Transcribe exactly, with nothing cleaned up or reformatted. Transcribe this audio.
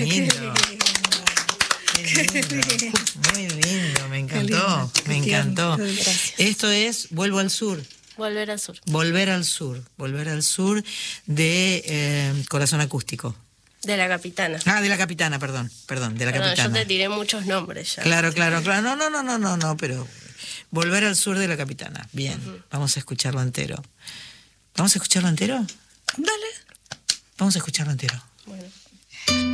lindo. Qué lindo. Muy lindo, me encantó, me encantó. Esto es Vuelvo al Sur. Volver al Sur. Volver al Sur, Volver al Sur de eh, Corazón Acústico. De la Capitana. Ah, de la Capitana, perdón, perdón, de la Perdón, Capitana. yo te tiré muchos nombres ya. Claro, claro, claro. No, no, no, no, no, no, pero Volver al Sur de la Capitana. Bien, uh-huh. Vamos a escucharlo entero. ¿Vamos a escucharlo entero? Dale. Vamos a escucharlo entero. Bueno.